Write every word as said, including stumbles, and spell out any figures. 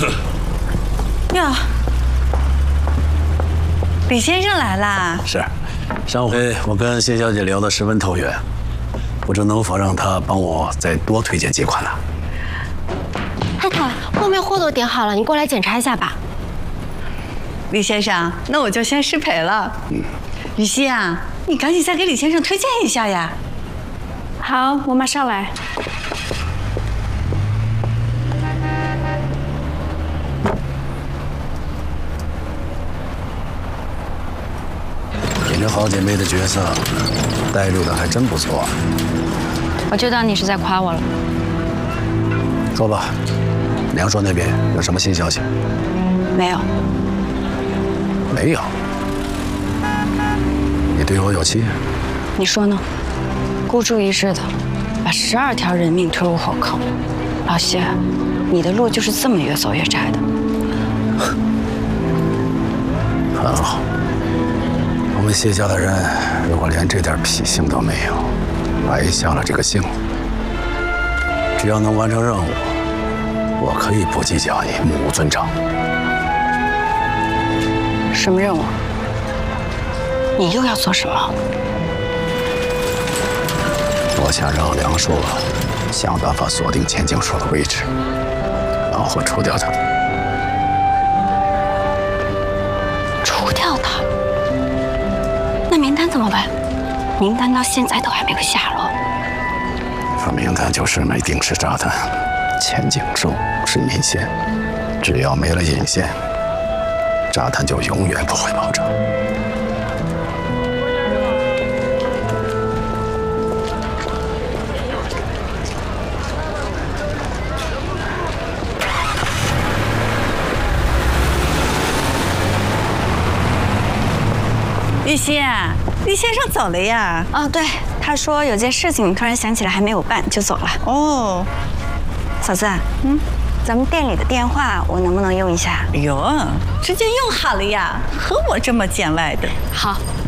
哟，李先生来啦！ 是，上回我跟谢小姐聊得十分投缘，不知能否让她帮我再多推荐几款呢？ 太太，后面货都点好了，你过来检查一下吧。 李先生，那我就先失陪了。嗯，雨熙啊，你赶紧再给李先生推荐一下呀。 好，我马上来。 你这好姐妹的角色带入的还真不错。 我就当你是在夸我了。 说吧，梁硕那边有什么新消息？ 没有。 没有。你对我有期？ 你说呢？孤注一掷的，把十二条人命推入火坑。老谢，你的路就是这么越走越窄的。 很好。我们谢家的人如果连这点脾性都没有，白下了这个姓。只要能完成任务，我可以不计较你目无尊长。 什么任务？你又要做什么？ 我想让梁硕想办法锁定钱景树的位置，然后除掉他。 除掉他？那名单怎么办？名单到现在都还没个下落。 这名单就是枚定时炸弹，钱景树是引线，只要没了引线，炸弹就永远不会爆炸。 玉溪，李先生走了呀？ 啊，对，他说有件事情突然想起来还没有办，就走了。 哦， 嫂子，嗯，咱们店里的电话我能不能用一下？ 哎呦，直接用好了呀，和我这么见外的。 好，